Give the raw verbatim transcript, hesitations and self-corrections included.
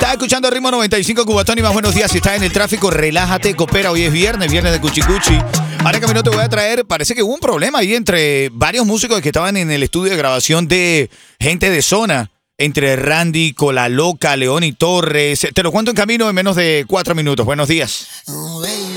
Estás escuchando Ritmo noventa y cinco Cubatón y más. Buenos días. Si estás en el tráfico, relájate, coopera. Hoy es viernes, viernes de Cuchicuchi. Ahora camino te voy a traer, parece que hubo un problema ahí entre varios músicos que estaban en el estudio de grabación de Gente de Zona. Entre Randy, Cola Loca, León y Torres. Te lo cuento en camino en menos de cuatro minutos. Buenos días.